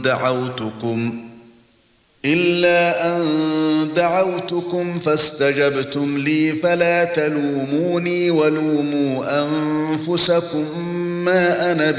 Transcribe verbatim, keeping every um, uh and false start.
دعوتكم إلا أن دعوتكم فاستجبتم لي فلا تلوموني ولوموا أنفسكم ما أنا